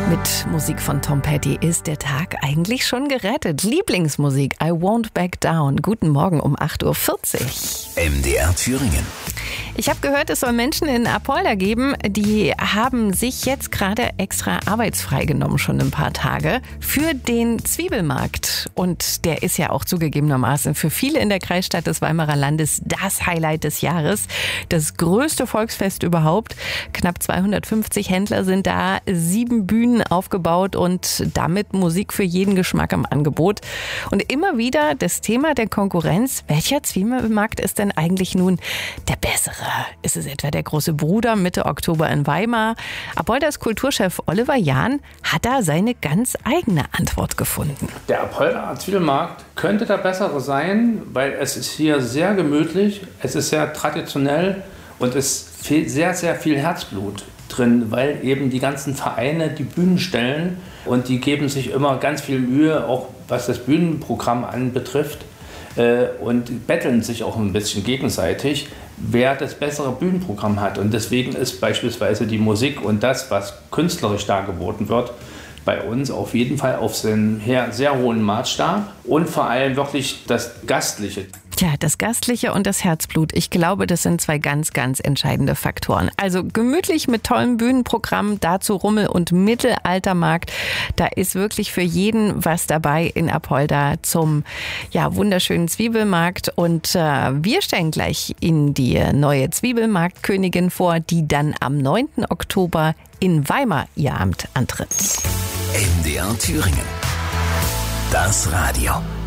Mit Musik von Tom Petty ist der Tag eigentlich schon gerettet. Lieblingsmusik, I Won't Back Down. Guten Morgen um 8.40 Uhr. MDR Thüringen. Ich habe gehört, es soll Menschen in Apolda geben, die haben sich jetzt gerade extra arbeitsfrei genommen, schon ein paar Tage, für den Zwiebelmarkt. Und der ist ja auch zugegebenermaßen für viele in der Kreisstadt des Weimarer Landes das Highlight des Jahres. Das größte Volksfest überhaupt. Knapp 250 Händler sind da, 7 Bühnen aufgebaut und damit Musik für jeden Geschmack im Angebot. Und immer wieder das Thema der Konkurrenz. Welcher Zwiebelmarkt ist denn eigentlich nun der bessere? Ist es etwa der große Bruder Mitte Oktober in Weimar? Apoldas Kulturchef Oliver Jahn hat da seine ganz eigene Antwort gefunden. Der Apolda Zwiebelmarkt könnte der bessere sein, weil es ist hier sehr gemütlich, es ist sehr traditionell und es fehlt sehr, sehr viel Herzblut drin, weil eben die ganzen Vereine die Bühnen stellen und die geben sich immer ganz viel Mühe, auch was das Bühnenprogramm anbetrifft, und betteln sich auch ein bisschen gegenseitig, wer das bessere Bühnenprogramm hat. Und deswegen ist beispielsweise die Musik und das, was künstlerisch dargeboten wird, bei uns auf jeden Fall auf einen sehr hohen Maßstab und vor allem wirklich das Gastliche. Tja, das Gastliche und das Herzblut, ich glaube, das sind zwei ganz, ganz entscheidende Faktoren. Also gemütlich mit tollem Bühnenprogramm, dazu Rummel- und Mittelaltermarkt. Da ist wirklich für jeden was dabei in Apolda zum wunderschönen Zwiebelmarkt. Und wir stellen gleich Ihnen die neue Zwiebelmarktkönigin vor, die dann am 9. Oktober in Weimar ihr Amt antritt. MDR Thüringen. Das Radio.